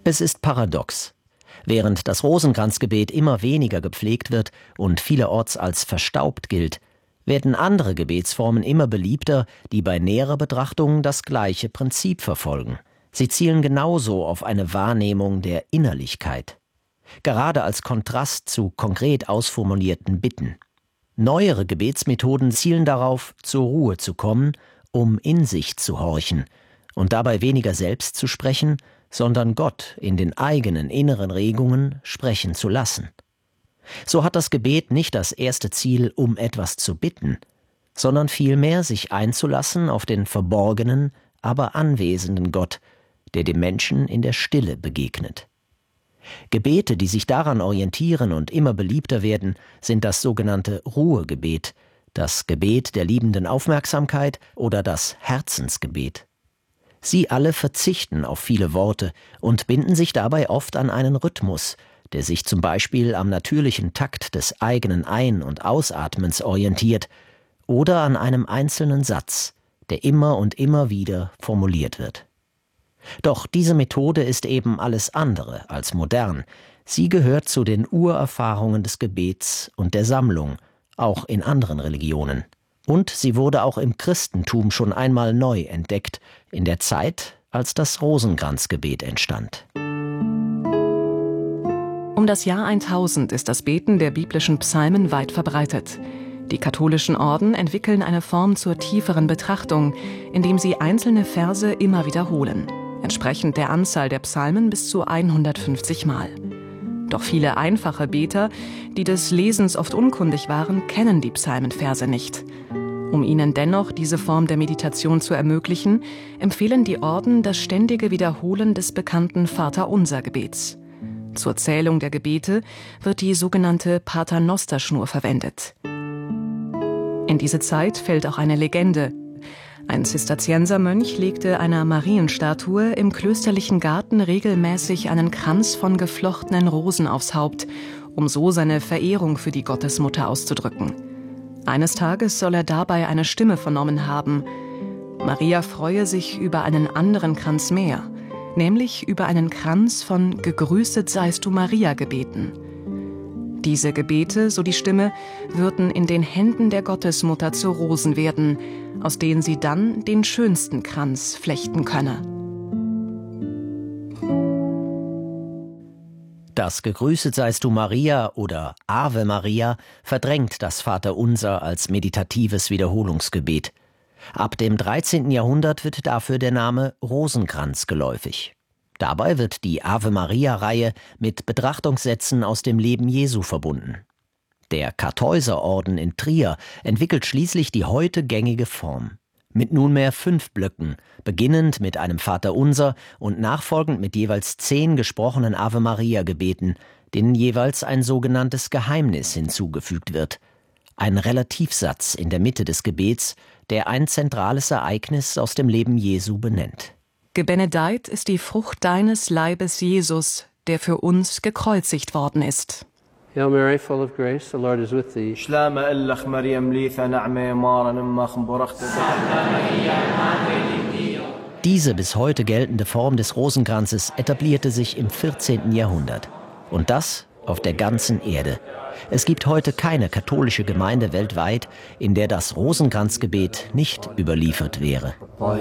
Es ist paradox. Während das Rosenkranzgebet immer weniger gepflegt wird und vielerorts als verstaubt gilt, werden andere Gebetsformen immer beliebter, die bei näherer Betrachtung das gleiche Prinzip verfolgen. Sie zielen genauso auf eine Wahrnehmung der Innerlichkeit. Gerade als Kontrast zu konkret ausformulierten Bitten. Neuere Gebetsmethoden zielen darauf, zur Ruhe zu kommen, um in sich zu horchen und dabei weniger selbst zu sprechen, sondern Gott in den eigenen inneren Regungen sprechen zu lassen. So hat das Gebet nicht das erste Ziel, um etwas zu bitten, sondern vielmehr sich einzulassen auf den verborgenen, aber anwesenden Gott, der dem Menschen in der Stille begegnet. Gebete, die sich daran orientieren und immer beliebter werden, sind das sogenannte Ruhegebet, das Gebet der liebenden Aufmerksamkeit oder das Herzensgebet. Sie alle verzichten auf viele Worte und binden sich dabei oft an einen Rhythmus, der sich zum Beispiel am natürlichen Takt des eigenen Ein- und Ausatmens orientiert oder an einem einzelnen Satz, der immer und immer wieder formuliert wird. Doch diese Methode ist eben alles andere als modern. Sie gehört zu den Urerfahrungen des Gebets und der Sammlung, auch in anderen Religionen. Und sie wurde auch im Christentum schon einmal neu entdeckt, in der Zeit, als das Rosenkranzgebet entstand. Um das Jahr 1000 ist das Beten der biblischen Psalmen weit verbreitet. Die katholischen Orden entwickeln eine Form zur tieferen Betrachtung, indem sie einzelne Verse immer wiederholen, entsprechend der Anzahl der Psalmen bis zu 150 Mal. Doch viele einfache Beter, die des Lesens oft unkundig waren, kennen die Psalmenverse nicht. Um ihnen dennoch diese Form der Meditation zu ermöglichen, empfehlen die Orden das ständige Wiederholen des bekannten Vaterunser-Gebets. Zur Zählung der Gebete wird die sogenannte Paternosterschnur verwendet. In diese Zeit fällt auch eine Legende. Ein Zisterziensermönch legte einer Marienstatue im klösterlichen Garten regelmäßig einen Kranz von geflochtenen Rosen aufs Haupt, um so seine Verehrung für die Gottesmutter auszudrücken. Eines Tages soll er dabei eine Stimme vernommen haben. Maria freue sich über einen anderen Kranz mehr, nämlich über einen Kranz von »Gegrüßet seist du, Maria« gebeten. Diese Gebete, so die Stimme, würden in den Händen der Gottesmutter zu Rosen werden, aus denen sie dann den schönsten Kranz flechten könne. Das »Gegrüßet seist du, Maria« oder »Ave Maria« verdrängt das Vaterunser als meditatives Wiederholungsgebet. Ab dem 13. Jahrhundert wird dafür der Name Rosenkranz geläufig. Dabei wird die Ave-Maria-Reihe mit Betrachtungssätzen aus dem Leben Jesu verbunden. Der Kartäuserorden in Trier entwickelt schließlich die heute gängige Form. Mit nunmehr 5 Blöcken, beginnend mit einem Vaterunser und nachfolgend mit jeweils 10 gesprochenen Ave-Maria-Gebeten, denen jeweils ein sogenanntes Geheimnis hinzugefügt wird. Ein Relativsatz in der Mitte des Gebets, der ein zentrales Ereignis aus dem Leben Jesu benennt. Gebenedeit ist die Frucht deines Leibes, Jesus, der für uns gekreuzigt worden ist. Hail Mary, full of grace, the Lord is with thee. Diese bis heute geltende Form des Rosenkranzes etablierte sich im 14. Jahrhundert. Und das auf der ganzen Erde. Es gibt heute keine katholische Gemeinde weltweit, in der das Rosenkranzgebet nicht überliefert wäre.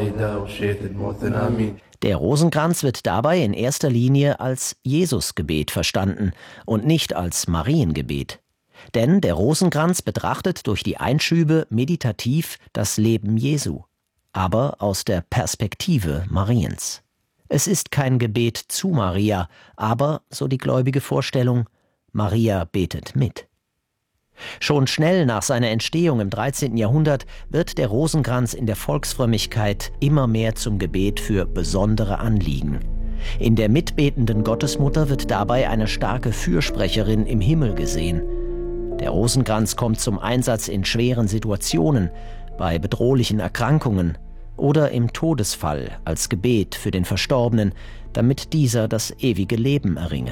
Der Rosenkranz wird dabei in erster Linie als Jesusgebet verstanden und nicht als Mariengebet. Denn der Rosenkranz betrachtet durch die Einschübe meditativ das Leben Jesu, aber aus der Perspektive Mariens. Es ist kein Gebet zu Maria, aber, so die gläubige Vorstellung, Maria betet mit. Schon schnell nach seiner Entstehung im 13. Jahrhundert wird der Rosenkranz in der Volksfrömmigkeit immer mehr zum Gebet für besondere Anliegen. In der mitbetenden Gottesmutter wird dabei eine starke Fürsprecherin im Himmel gesehen. Der Rosenkranz kommt zum Einsatz in schweren Situationen, bei bedrohlichen Erkrankungen oder im Todesfall als Gebet für den Verstorbenen, damit dieser das ewige Leben erringe.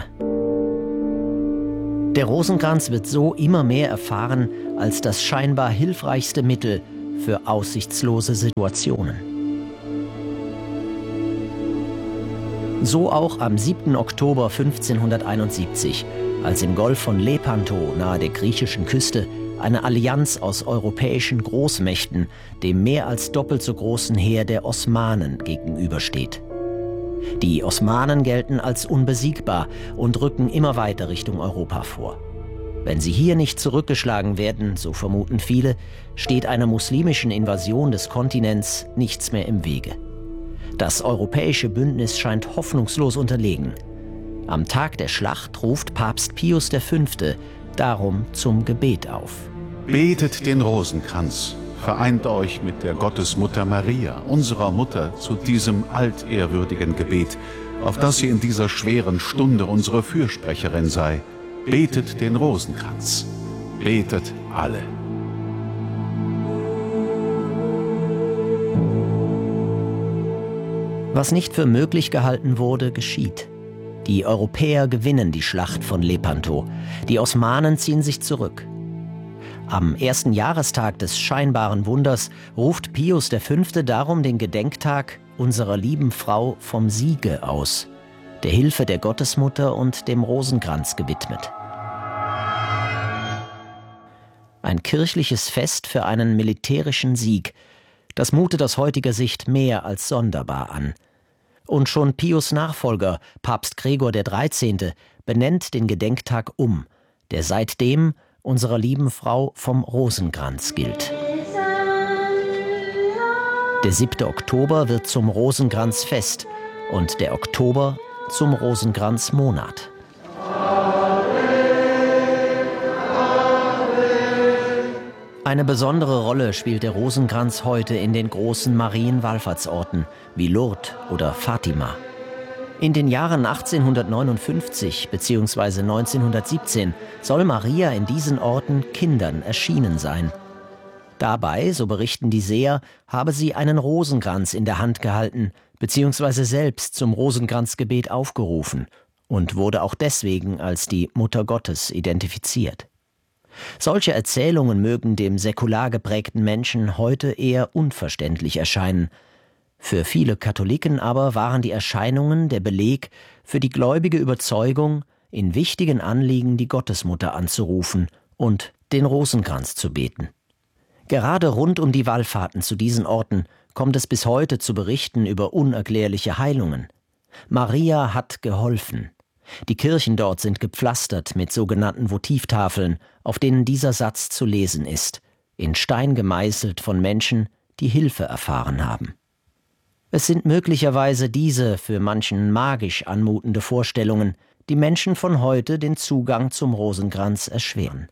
Der Rosenkranz wird so immer mehr erfahren als das scheinbar hilfreichste Mittel für aussichtslose Situationen. So auch am 7. Oktober 1571, als im Golf von Lepanto nahe der griechischen Küste eine Allianz aus europäischen Großmächten dem mehr als doppelt so großen Heer der Osmanen gegenübersteht. Die Osmanen gelten als unbesiegbar und rücken immer weiter Richtung Europa vor. Wenn sie hier nicht zurückgeschlagen werden, so vermuten viele, steht einer muslimischen Invasion des Kontinents nichts mehr im Wege. Das europäische Bündnis scheint hoffnungslos unterlegen. Am Tag der Schlacht ruft Papst Pius V. darum zum Gebet auf. Betet den Rosenkranz, vereint euch mit der Gottesmutter Maria, unserer Mutter, zu diesem altehrwürdigen Gebet, auf dass sie in dieser schweren Stunde unsere Fürsprecherin sei. Betet den Rosenkranz, betet alle. Was nicht für möglich gehalten wurde, geschieht. Die Europäer gewinnen die Schlacht von Lepanto. Die Osmanen ziehen sich zurück. Am ersten Jahrestag des scheinbaren Wunders ruft Pius V. darum den Gedenktag unserer lieben Frau vom Siege aus, der Hilfe der Gottesmutter und dem Rosenkranz gewidmet. Ein kirchliches Fest für einen militärischen Sieg, das mutet aus heutiger Sicht mehr als sonderbar an. Und schon Pius' Nachfolger, Papst Gregor XIII., benennt den Gedenktag um, der seitdem unserer lieben Frau vom Rosenkranz gilt. Der 7. Oktober wird zum Rosenkranzfest und der Oktober zum Rosenkranzmonat. Eine besondere Rolle spielt der Rosenkranz heute in den großen Marienwallfahrtsorten wie Lourdes oder Fatima. In den Jahren 1859 bzw. 1917 soll Maria in diesen Orten Kindern erschienen sein. Dabei, so berichten die Seher, habe sie einen Rosenkranz in der Hand gehalten bzw. selbst zum Rosenkranzgebet aufgerufen und wurde auch deswegen als die Mutter Gottes identifiziert. Solche Erzählungen mögen dem säkular geprägten Menschen heute eher unverständlich erscheinen. Für viele Katholiken aber waren die Erscheinungen der Beleg für die gläubige Überzeugung, in wichtigen Anliegen die Gottesmutter anzurufen und den Rosenkranz zu beten. Gerade rund um die Wallfahrten zu diesen Orten kommt es bis heute zu Berichten über unerklärliche Heilungen. Maria hat geholfen. Die Kirchen dort sind gepflastert mit sogenannten Votivtafeln, auf denen dieser Satz zu lesen ist, in Stein gemeißelt von Menschen, die Hilfe erfahren haben. Es sind möglicherweise diese für manchen magisch anmutende Vorstellungen, die Menschen von heute den Zugang zum Rosenkranz erschweren.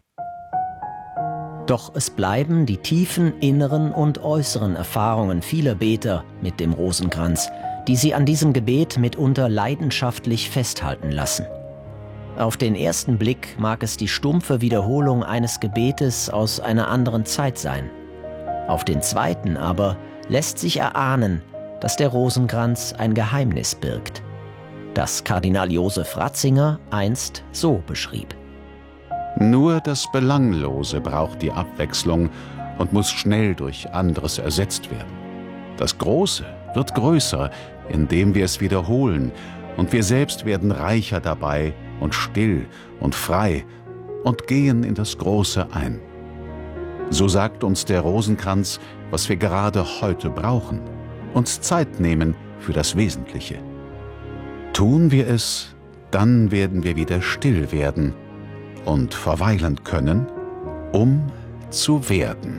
Doch es bleiben die tiefen inneren und äußeren Erfahrungen vieler Beter mit dem Rosenkranz, die sie an diesem Gebet mitunter leidenschaftlich festhalten lassen. Auf den ersten Blick mag es die stumpfe Wiederholung eines Gebetes aus einer anderen Zeit sein. Auf den zweiten aber lässt sich erahnen, dass der Rosenkranz ein Geheimnis birgt, das Kardinal Josef Ratzinger einst so beschrieb. Nur das Belanglose braucht die Abwechslung und muss schnell durch anderes ersetzt werden. Das Große wird größer, indem wir es wiederholen, und wir selbst werden reicher dabei und still und frei und gehen in das Große ein. So sagt uns der Rosenkranz, was wir gerade heute brauchen, uns Zeit nehmen für das Wesentliche. Tun wir es, dann werden wir wieder still werden und verweilen können, um zu werden.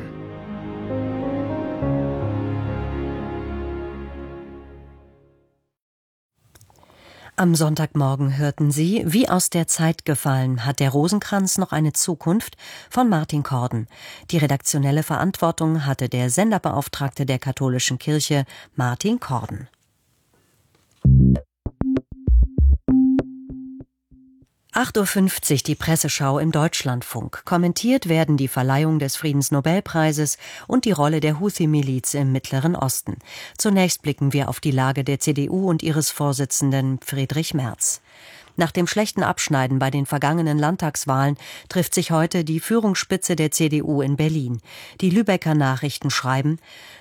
Am Sonntagmorgen hörten Sie, wie aus der Zeit gefallen, hat der Rosenkranz noch eine Zukunft, von Martin Korden. Die redaktionelle Verantwortung hatte der Senderbeauftragte der Katholischen Kirche, Martin Korden. 8:50 Uhr die Presseschau im Deutschlandfunk. Kommentiert werden die Verleihung des Friedensnobelpreises und die Rolle der Houthi-Miliz im Mittleren Osten. Zunächst blicken wir auf die Lage der CDU und ihres Vorsitzenden Friedrich Merz. Nach dem schlechten Abschneiden bei den vergangenen Landtagswahlen trifft sich heute die Führungsspitze der CDU in Berlin. Die Lübecker Nachrichten schreiben: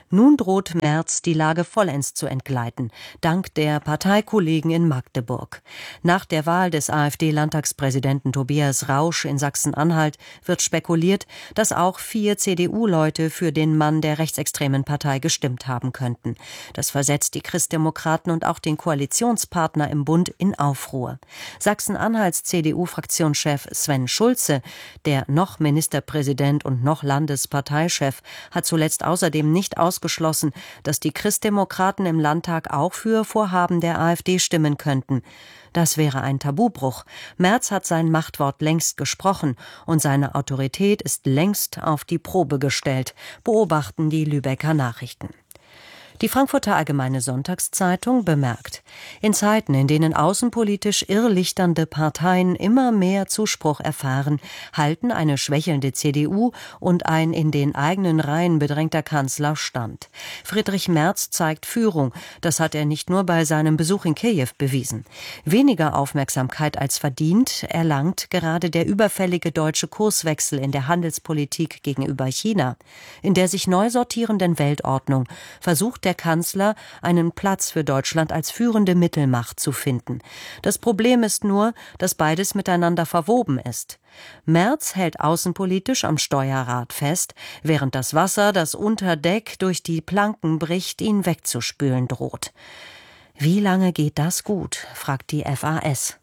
Nun droht Merz, die Lage vollends zu entgleiten, dank der Parteikollegen in Magdeburg. Nach der Wahl des AfD-Landtagspräsidenten Tobias Rausch in Sachsen-Anhalt wird spekuliert, dass auch 4 CDU-Leute für den Mann der rechtsextremen Partei gestimmt haben könnten. Das versetzt die Christdemokraten und auch den Koalitionspartner im Bund in Aufruhr. Sachsen-Anhalts CDU-Fraktionschef Sven Schulze, der noch Ministerpräsident und noch Landesparteichef, hat zuletzt außerdem nicht ausgeschlossen, dass die Christdemokraten im Landtag auch für Vorhaben der AfD stimmen könnten. Das wäre ein Tabubruch. Merz hat sein Machtwort längst gesprochen und seine Autorität ist längst auf die Probe gestellt, beobachten die Lübecker Nachrichten. Die Frankfurter Allgemeine Sonntagszeitung bemerkt: In Zeiten, in denen außenpolitisch irrlichternde Parteien immer mehr Zuspruch erfahren, halten eine schwächelnde CDU und ein in den eigenen Reihen bedrängter Kanzler stand. Friedrich Merz zeigt Führung. Das hat er nicht nur bei seinem Besuch in Kiew bewiesen. Weniger Aufmerksamkeit als verdient erlangt gerade der überfällige deutsche Kurswechsel in der Handelspolitik gegenüber China. In der sich neu sortierenden Weltordnung versucht der Kanzler, einen Platz für Deutschland als führende Mittelmacht zu finden. Das Problem ist nur, dass beides miteinander verwoben ist. Merz hält außenpolitisch am Steuerrad fest, während das Wasser, das unter Deck durch die Planken bricht, ihn wegzuspülen droht. Wie lange geht das gut, fragt die FAS.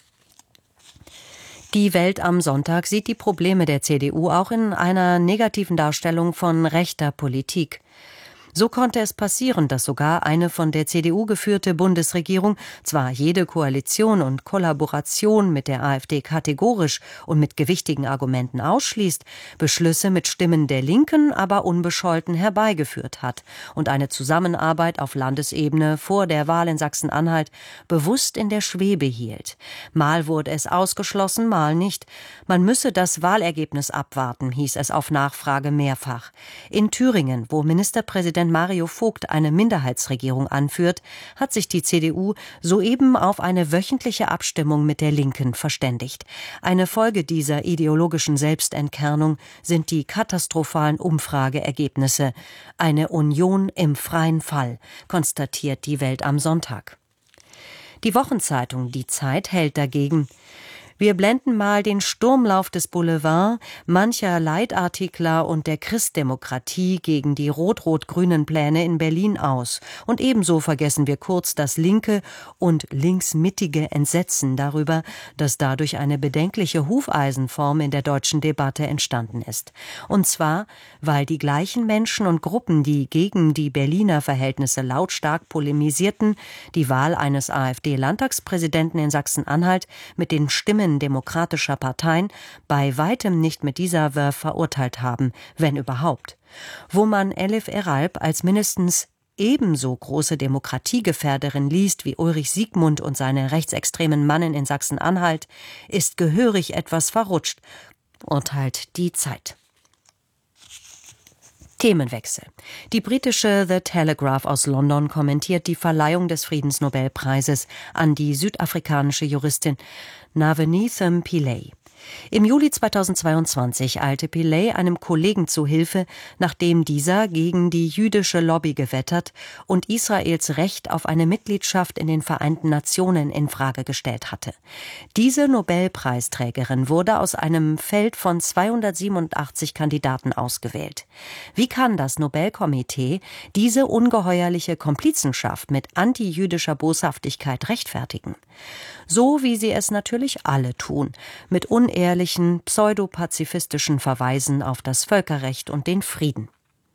Die Welt am Sonntag sieht die Probleme der CDU auch in einer negativen Darstellung von rechter Politik. So konnte es passieren, dass sogar eine von der CDU geführte Bundesregierung zwar jede Koalition und Kollaboration mit der AfD kategorisch und mit gewichtigen Argumenten ausschließt, Beschlüsse mit Stimmen der Linken aber unbescholten herbeigeführt hat und eine Zusammenarbeit auf Landesebene vor der Wahl in Sachsen-Anhalt bewusst in der Schwebe hielt. Mal wurde es ausgeschlossen, mal nicht. Man müsse das Wahlergebnis abwarten, hieß es auf Nachfrage mehrfach. In Thüringen, wo Ministerpräsident Mario Vogt eine Minderheitsregierung anführt, hat sich die CDU soeben auf eine wöchentliche Abstimmung mit der Linken verständigt. Eine Folge dieser ideologischen Selbstentkernung sind die katastrophalen Umfrageergebnisse. Eine Union im freien Fall, konstatiert die Welt am Sonntag. Die Wochenzeitung Die Zeit hält dagegen: Wir blenden mal den Sturmlauf des Boulevard, mancher Leitartikler und der Christdemokratie gegen die rot-rot-grünen Pläne in Berlin aus. Und ebenso vergessen wir kurz das linke und linksmittige Entsetzen darüber, dass dadurch eine bedenkliche Hufeisenform in der deutschen Debatte entstanden ist. Und zwar, weil die gleichen Menschen und Gruppen, die gegen die Berliner Verhältnisse lautstark polemisierten, die Wahl eines AfD-Landtagspräsidenten in Sachsen-Anhalt mit den Stimmen demokratischer Parteien bei weitem nicht mit dieser Verve verurteilt haben, wenn überhaupt. Wo man Elif Eralp als mindestens ebenso große Demokratiegefährderin liest wie Ulrich Siegmund und seine rechtsextremen Mannen in Sachsen-Anhalt, ist gehörig etwas verrutscht, urteilt die Zeit. Themenwechsel. Die britische The Telegraph aus London kommentiert die Verleihung des Friedensnobelpreises an die südafrikanische Juristin Navneetham Pillay. Im Juli 2022 eilte Pillay einem Kollegen zu Hilfe, nachdem dieser gegen die jüdische Lobby gewettert und Israels Recht auf eine Mitgliedschaft in den Vereinten Nationen in Frage gestellt hatte. Diese Nobelpreisträgerin wurde aus einem Feld von 287 Kandidaten ausgewählt. Wie kann das Nobelkomitee diese ungeheuerliche Komplizenschaft mit antijüdischer Boshaftigkeit rechtfertigen? So wie sie es natürlich alle tun, mit unehrlichen, pseudopazifistischen Verweisen auf das Völkerrecht und den Frieden.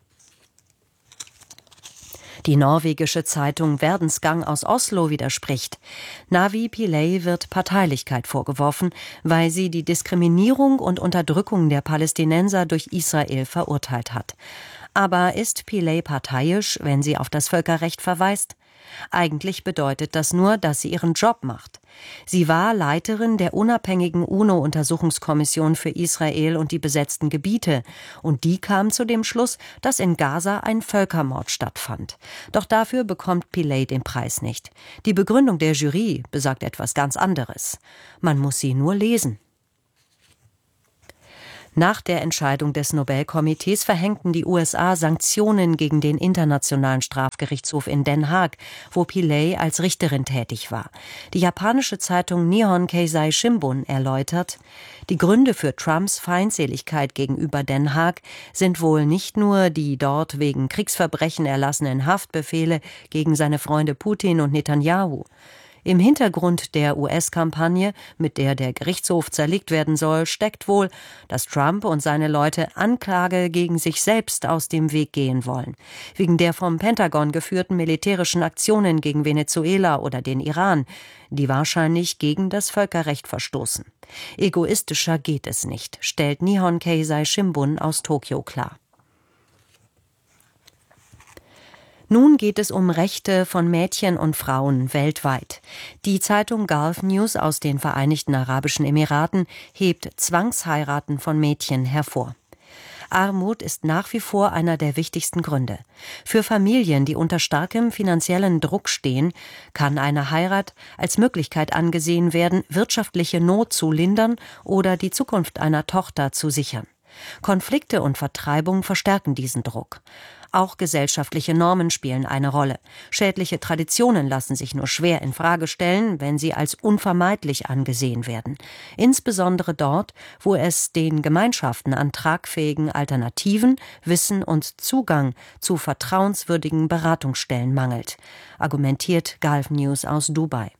Die norwegische Zeitung Verdensgang aus Oslo widerspricht. Navi Pillay wird Parteilichkeit vorgeworfen, weil sie die Diskriminierung und Unterdrückung der Palästinenser durch Israel verurteilt hat. Aber ist Pillay parteiisch, wenn sie auf das Völkerrecht verweist? Eigentlich bedeutet das nur, dass sie ihren Job macht. Sie war Leiterin der unabhängigen UNO-Untersuchungskommission für Israel und die besetzten Gebiete. Und die kam zu dem Schluss, dass in Gaza ein Völkermord stattfand. Doch dafür bekommt Pillay den Preis nicht. Die Begründung der Jury besagt etwas ganz anderes. Man muss sie nur lesen. Nach der Entscheidung des Nobelkomitees verhängten die USA Sanktionen gegen den Internationalen Strafgerichtshof in Den Haag, wo Pillay als Richterin tätig war. Die japanische Zeitung Nihon Keizai Shimbun erläutert, die Gründe für Trumps Feindseligkeit gegenüber Den Haag sind wohl nicht nur die dort wegen Kriegsverbrechen erlassenen Haftbefehle gegen seine Freunde Putin und Netanyahu. Im Hintergrund der US-Kampagne, mit der der Gerichtshof zerlegt werden soll, steckt wohl, dass Trump und seine Leute Anklage gegen sich selbst aus dem Weg gehen wollen. Wegen der vom Pentagon geführten militärischen Aktionen gegen Venezuela oder den Iran, die wahrscheinlich gegen das Völkerrecht verstoßen. Egoistischer geht es nicht, stellt Nihon Keizai Shimbun aus Tokio klar. Nun geht es um Rechte von Mädchen und Frauen weltweit. Die Zeitung Gulf News aus den Vereinigten Arabischen Emiraten hebt Zwangsheiraten von Mädchen hervor. Armut ist nach wie vor einer der wichtigsten Gründe. Für Familien, die unter starkem finanziellen Druck stehen, kann eine Heirat als Möglichkeit angesehen werden, wirtschaftliche Not zu lindern oder die Zukunft einer Tochter zu sichern. Konflikte und Vertreibung verstärken diesen Druck. Auch gesellschaftliche Normen spielen eine Rolle. Schädliche Traditionen lassen sich nur schwer in Frage stellen, wenn sie als unvermeidlich angesehen werden. Insbesondere dort, wo es den Gemeinschaften an tragfähigen Alternativen, Wissen und Zugang zu vertrauenswürdigen Beratungsstellen mangelt, argumentiert Gulf News aus Dubai.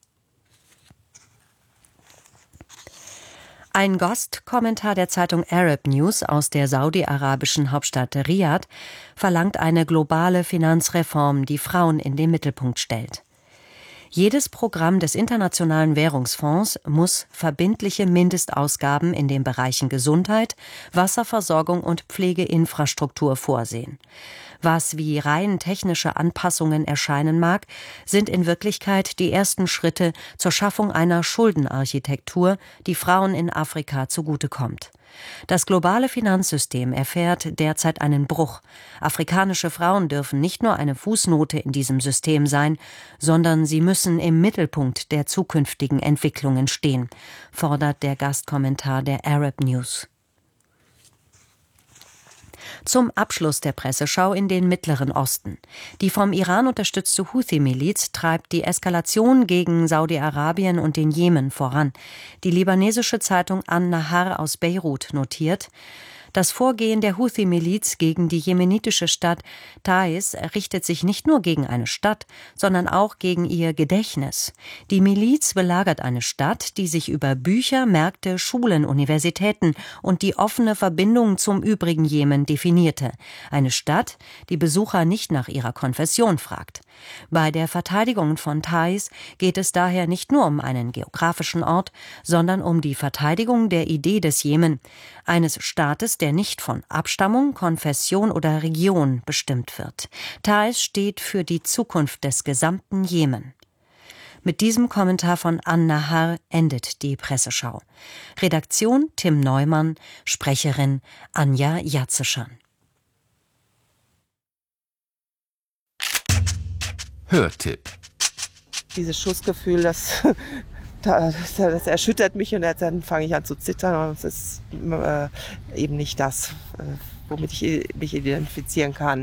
Ein Gastkommentar der Zeitung Arab News aus der saudi-arabischen Hauptstadt Riad verlangt eine globale Finanzreform, die Frauen in den Mittelpunkt stellt. Jedes Programm des Internationalen Währungsfonds muss verbindliche Mindestausgaben in den Bereichen Gesundheit, Wasserversorgung und Pflegeinfrastruktur vorsehen. Was wie rein technische Anpassungen erscheinen mag, sind in Wirklichkeit die ersten Schritte zur Schaffung einer Schuldenarchitektur, die Frauen in Afrika zugutekommt. Das globale Finanzsystem erfährt derzeit einen Bruch. Afrikanische Frauen dürfen nicht nur eine Fußnote in diesem System sein, sondern sie müssen im Mittelpunkt der zukünftigen Entwicklungen stehen, fordert der Gastkommentar der Arab News. Zum Abschluss der Presseschau in den Mittleren Osten. Die vom Iran unterstützte Houthi-Miliz treibt die Eskalation gegen Saudi-Arabien und den Jemen voran. Die libanesische Zeitung An-Nahar aus Beirut notiert: Das Vorgehen der Houthi-Miliz gegen die jemenitische Stadt Taiz richtet sich nicht nur gegen eine Stadt, sondern auch gegen ihr Gedächtnis. Die Miliz belagert eine Stadt, die sich über Bücher, Märkte, Schulen, Universitäten und die offene Verbindung zum übrigen Jemen definierte. Eine Stadt, die Besucher nicht nach ihrer Konfession fragt. Bei der Verteidigung von Taiz geht es daher nicht nur um einen geografischen Ort, sondern um die Verteidigung der Idee des Jemen, eines Staates, der nicht von Abstammung, Konfession oder Region bestimmt wird. Taiz steht für die Zukunft des gesamten Jemen. Mit diesem Kommentar von An-Nahar endet die Presseschau. Redaktion Tim Neumann, Sprecherin Anja Jatzeschan. Hörtipp. Dieses Schussgefühl, das erschüttert mich und dann fange ich an zu zittern. Und es ist eben nicht das, womit ich mich identifizieren kann.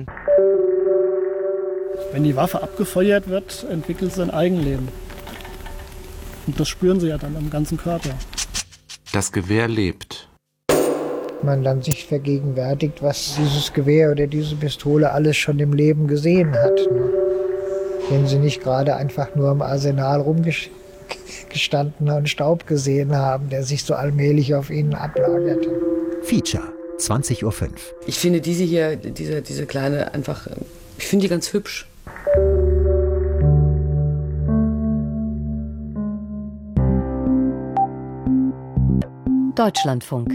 Wenn die Waffe abgefeuert wird, entwickelt sie ein Eigenleben. Und das spüren sie ja dann am ganzen Körper. Das Gewehr lebt. Man dann sich vergegenwärtigt, was dieses Gewehr oder diese Pistole alles schon im Leben gesehen hat. Ne? Wenn sie nicht gerade einfach nur im Arsenal rumgestanden und Staub gesehen haben, der sich so allmählich auf ihnen ablagerte. Feature, 20:05 Uhr. Ich finde diese hier, diese kleine einfach, ich finde die ganz hübsch. Deutschlandfunk.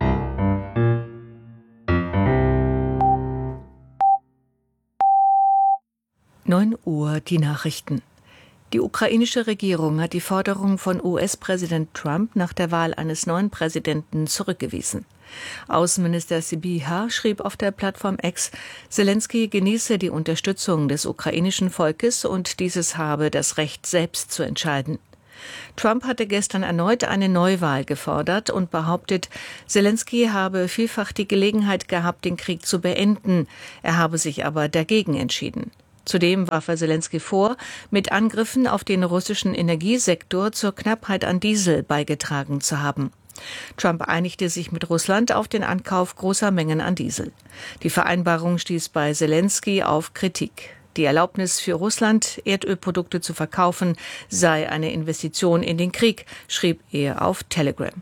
Uhr die Nachrichten. Die ukrainische Regierung hat die Forderung von US-Präsident Trump nach der Wahl eines neuen Präsidenten zurückgewiesen. Außenminister Sybiha schrieb auf der Plattform X, Selenskyj genieße die Unterstützung des ukrainischen Volkes und dieses habe das Recht, selbst zu entscheiden. Trump hatte gestern erneut eine Neuwahl gefordert und behauptet, Selenskyj habe vielfach die Gelegenheit gehabt, den Krieg zu beenden. Er habe sich aber dagegen entschieden. Zudem warf er Selenskyj vor, mit Angriffen auf den russischen Energiesektor zur Knappheit an Diesel beigetragen zu haben. Trump einigte sich mit Russland auf den Ankauf großer Mengen an Diesel. Die Vereinbarung stieß bei Selenskyj auf Kritik. Die Erlaubnis für Russland, Erdölprodukte zu verkaufen, sei eine Investition in den Krieg, schrieb er auf Telegram.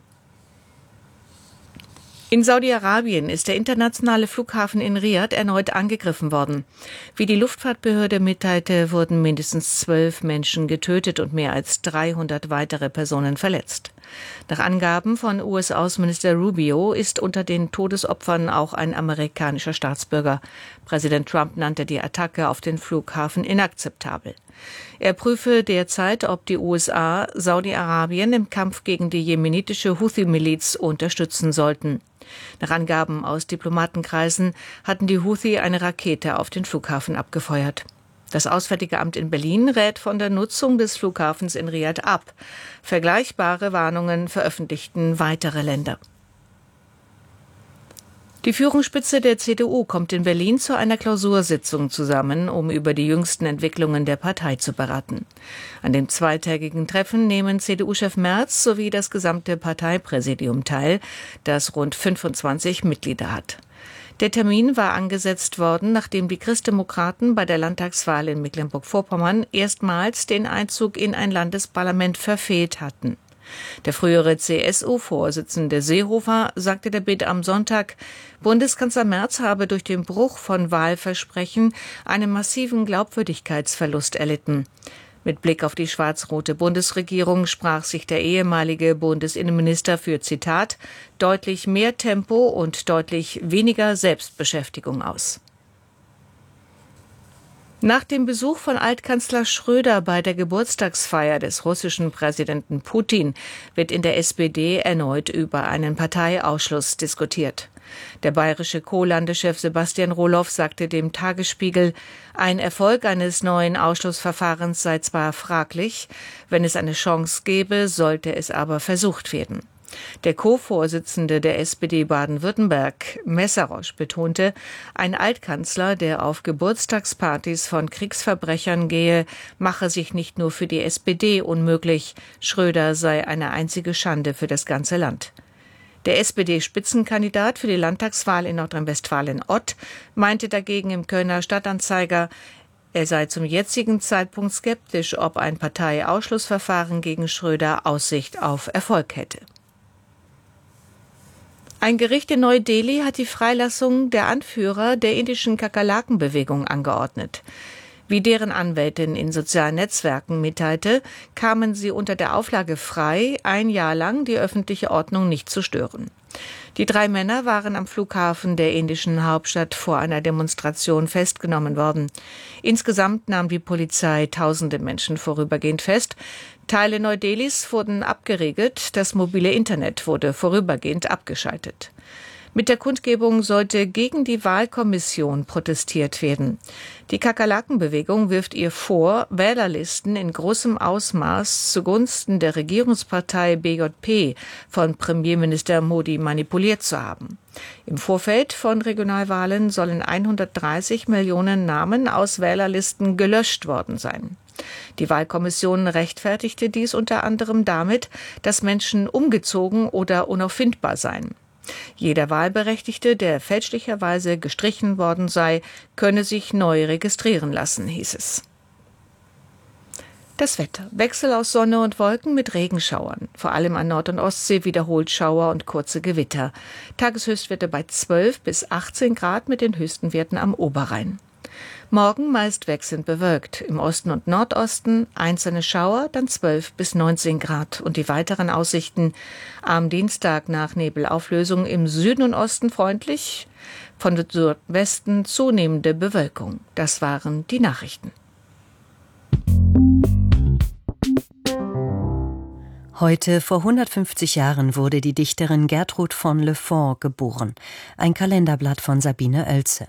In Saudi-Arabien ist der internationale Flughafen in Riad erneut angegriffen worden. Wie die Luftfahrtbehörde mitteilte, wurden mindestens 12 Menschen getötet und mehr als 300 weitere Personen verletzt. Nach Angaben von US-Außenminister Rubio ist unter den Todesopfern auch ein amerikanischer Staatsbürger. Präsident Trump nannte die Attacke auf den Flughafen inakzeptabel. Er prüfe derzeit, ob die USA Saudi-Arabien im Kampf gegen die jemenitische Houthi-Miliz unterstützen sollten. Nach Angaben aus Diplomatenkreisen hatten die Houthi eine Rakete auf den Flughafen abgefeuert. Das Auswärtige Amt in Berlin rät von der Nutzung des Flughafens in Riad ab. Vergleichbare Warnungen veröffentlichten weitere Länder. Die Führungsspitze der CDU kommt in Berlin zu einer Klausursitzung zusammen, um über die jüngsten Entwicklungen der Partei zu beraten. An dem zweitägigen Treffen nehmen CDU-Chef Merz sowie das gesamte Parteipräsidium teil, das rund 25 Mitglieder hat. Der Termin war angesetzt worden, nachdem die Christdemokraten bei der Landtagswahl in Mecklenburg-Vorpommern erstmals den Einzug in ein Landesparlament verfehlt hatten. Der frühere CSU-Vorsitzende Seehofer sagte der Bild am Sonntag, Bundeskanzler Merz habe durch den Bruch von Wahlversprechen einen massiven Glaubwürdigkeitsverlust erlitten. Mit Blick auf die schwarz-rote Bundesregierung sprach sich der ehemalige Bundesinnenminister für, Zitat, deutlich mehr Tempo und deutlich weniger Selbstbeschäftigung aus. Nach dem Besuch von Altkanzler Schröder bei der Geburtstagsfeier des russischen Präsidenten Putin wird in der SPD erneut über einen Parteiausschluss diskutiert. Der bayerische Co-Landeschef Sebastian Roloff sagte dem Tagesspiegel, ein Erfolg eines neuen Ausschlussverfahrens sei zwar fraglich, wenn es eine Chance gäbe, sollte es aber versucht werden. Der Co-Vorsitzende der SPD Baden-Württemberg, Messerosch, betonte, ein Altkanzler, der auf Geburtstagspartys von Kriegsverbrechern gehe, mache sich nicht nur für die SPD unmöglich, Schröder sei eine einzige Schande für das ganze Land. Der SPD-Spitzenkandidat für die Landtagswahl in Nordrhein-Westfalen Ott meinte dagegen im Kölner Stadtanzeiger, er sei zum jetzigen Zeitpunkt skeptisch, ob ein Parteiausschlussverfahren gegen Schröder Aussicht auf Erfolg hätte. Ein Gericht in Neu-Delhi hat die Freilassung der Anführer der indischen Kakerlakenbewegung angeordnet. Wie deren Anwältin in sozialen Netzwerken mitteilte, kamen sie unter der Auflage frei, ein Jahr lang die öffentliche Ordnung nicht zu stören. Die 3 Männer waren am Flughafen der indischen Hauptstadt vor einer Demonstration festgenommen worden. Insgesamt nahm die Polizei tausende Menschen vorübergehend fest. Teile Neu-Delhis wurden abgeriegelt, das mobile Internet wurde vorübergehend abgeschaltet. Mit der Kundgebung sollte gegen die Wahlkommission protestiert werden. Die Kakerlakenbewegung wirft ihr vor, Wählerlisten in großem Ausmaß zugunsten der Regierungspartei BJP von Premierminister Modi manipuliert zu haben. Im Vorfeld von Regionalwahlen sollen 130 Millionen Namen aus Wählerlisten gelöscht worden sein. Die Wahlkommission rechtfertigte dies unter anderem damit, dass Menschen umgezogen oder unauffindbar seien. Jeder Wahlberechtigte, der fälschlicherweise gestrichen worden sei, könne sich neu registrieren lassen, hieß es. Das Wetter. Wechsel aus Sonne und Wolken mit Regenschauern. Vor allem an Nord- und Ostsee wiederholt Schauer und kurze Gewitter. Tageshöchstwerte bei 12 bis 18 Grad mit den höchsten Werten am Oberrhein. Morgen meist wechselnd bewölkt. Im Osten und Nordosten einzelne Schauer, dann 12 bis 19 Grad. Und die weiteren Aussichten am Dienstag nach Nebelauflösung im Süden und Osten freundlich, von Südwesten zunehmende Bewölkung. Das waren die Nachrichten. Heute vor 150 Jahren wurde die Dichterin Gertrud von Le Fort geboren. Ein Kalenderblatt von Sabine Oelze.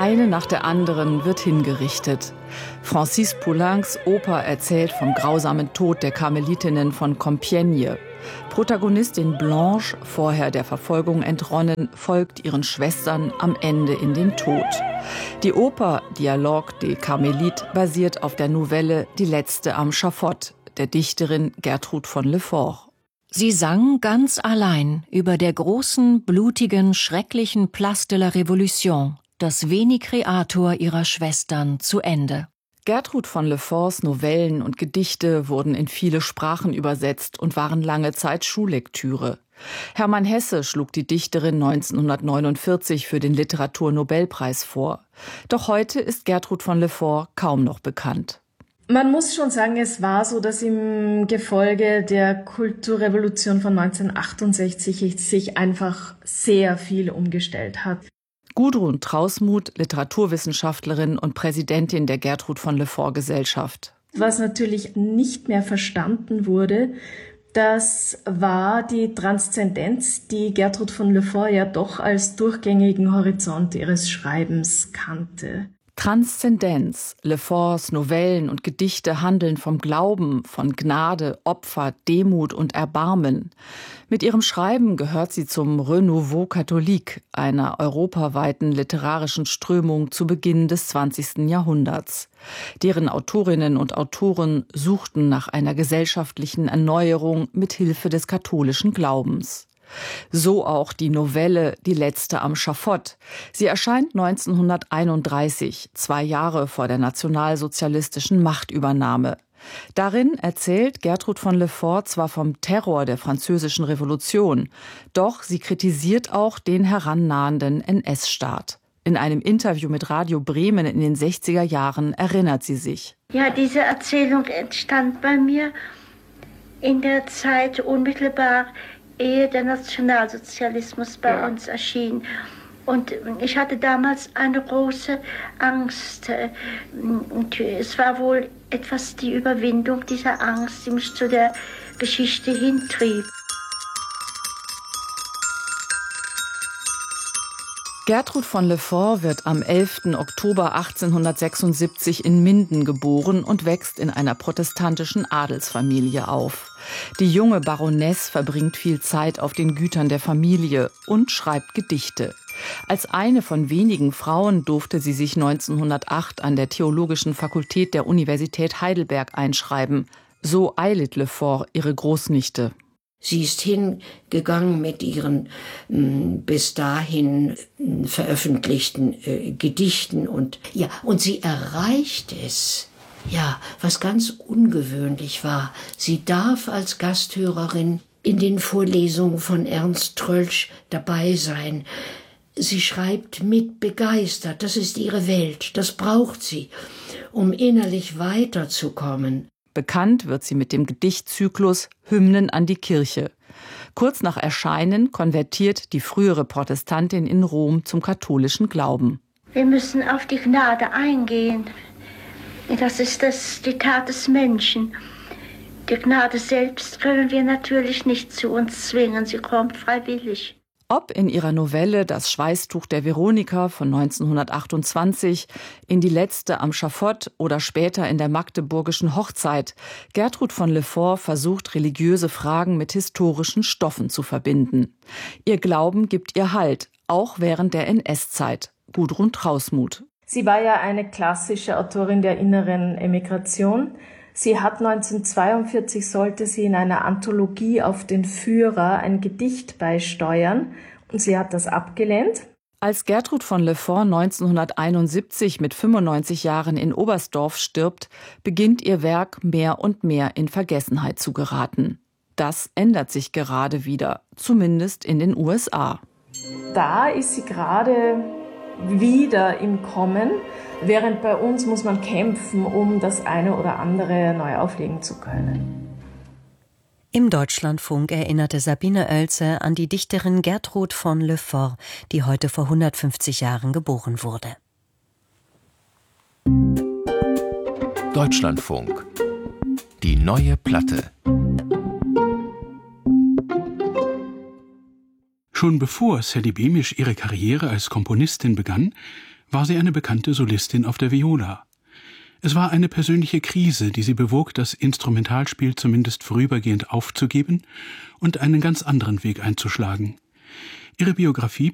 Eine nach der anderen wird hingerichtet. Francis Poulains Oper erzählt vom grausamen Tod der Karmelitinnen von Compiègne. Protagonistin Blanche, vorher der Verfolgung entronnen, folgt ihren Schwestern am Ende in den Tod. Die Oper Dialogue des Carmélites basiert auf der Novelle Die Letzte am Schafott der Dichterin Gertrud von Le Fort. Sie sang ganz allein über der großen, blutigen, schrecklichen Place de la Révolution, das Veni Creator ihrer Schwestern, zu Ende. Gertrud von Le Forts Novellen und Gedichte wurden in viele Sprachen übersetzt und waren lange Zeit Schullektüre. Hermann Hesse schlug die Dichterin 1949 für den Literaturnobelpreis vor. Doch heute ist Gertrud von Le Fort kaum noch bekannt. Man muss schon sagen, es war so, dass im Gefolge der Kulturrevolution von 1968 sich einfach sehr viel umgestellt hat. Gudrun Trausmuth, Literaturwissenschaftlerin und Präsidentin der Gertrud von Le Fort Gesellschaft. Was natürlich nicht mehr verstanden wurde, das war die Transzendenz, die Gertrud von Le Fort ja doch als durchgängigen Horizont ihres Schreibens kannte. Transzendenz. Le Forts Novellen und Gedichte handeln vom Glauben, von Gnade, Opfer, Demut und Erbarmen. Mit ihrem Schreiben gehört sie zum Renouveau catholique, einer europaweiten literarischen Strömung zu Beginn des 20. Jahrhunderts. Deren Autorinnen und Autoren suchten nach einer gesellschaftlichen Erneuerung mit Hilfe des katholischen Glaubens. So auch die Novelle Die Letzte am Schafott. Sie erscheint 1931, 2 Jahre vor der nationalsozialistischen Machtübernahme. Darin erzählt Gertrud von Le Fort zwar vom Terror der Französischen Revolution, doch sie kritisiert auch den herannahenden NS-Staat. In einem Interview mit Radio Bremen in den 60er Jahren erinnert sie sich. Ja, diese Erzählung entstand bei mir in der Zeit unmittelbar, ehe der Nationalsozialismus bei uns erschien. Und ich hatte damals eine große Angst. Und es war wohl etwas die Überwindung dieser Angst, die mich zu der Geschichte hintrieb. Gertrud von Le Fort wird am 11. Oktober 1876 in Minden geboren und wächst in einer protestantischen Adelsfamilie auf. Die junge Baroness verbringt viel Zeit auf den Gütern der Familie und schreibt Gedichte. Als eine von wenigen Frauen durfte sie sich 1908 an der Theologischen Fakultät der Universität Heidelberg einschreiben. So eilet Le Fort ihre Großnichte. Sie ist hingegangen mit ihren bis dahin veröffentlichten Gedichten und sie erreicht es. Ja, was ganz ungewöhnlich war. Sie darf als Gasthörerin in den Vorlesungen von Ernst Troeltsch dabei sein. Sie schreibt mit begeistert. Das ist ihre Welt. Das braucht sie, um innerlich weiterzukommen. Bekannt wird sie mit dem Gedichtzyklus Hymnen an die Kirche. Kurz nach Erscheinen konvertiert die frühere Protestantin in Rom zum katholischen Glauben. Wir müssen auf die Gnade eingehen. Das ist die Tat des Menschen. Die Gnade selbst können wir natürlich nicht zu uns zwingen. Sie kommt freiwillig. Ob in ihrer Novelle Das Schweißtuch der Veronika von 1928, in Die Letzte am Schafott oder später in der Magdeburgischen Hochzeit, Gertrud von Le Fort versucht, religiöse Fragen mit historischen Stoffen zu verbinden. Ihr Glauben gibt ihr Halt, auch während der NS-Zeit. Gudrun Trausmuth. Sie war ja eine klassische Autorin der inneren Emigration. Sie hat 1942, sollte sie in einer Anthologie auf den Führer ein Gedicht beisteuern und sie hat das abgelehnt. Als Gertrud von Le Fort 1971 mit 95 Jahren in Oberstdorf stirbt, beginnt ihr Werk mehr und mehr in Vergessenheit zu geraten. Das ändert sich gerade wieder, zumindest in den USA. Da ist sie gerade wieder im Kommen. Während bei uns muss man kämpfen, um das eine oder andere neu auflegen zu können. Im Deutschlandfunk erinnerte Sabine Oelze an die Dichterin Gertrud von Le Fort, die heute vor 150 Jahren geboren wurde. Deutschlandfunk. Die neue Platte. Schon bevor Sally Beamish ihre Karriere als Komponistin begann, war sie eine bekannte Solistin auf der Viola. Es war eine persönliche Krise, die sie bewog, das Instrumentalspiel zumindest vorübergehend aufzugeben und einen ganz anderen Weg einzuschlagen. Ihre Biografie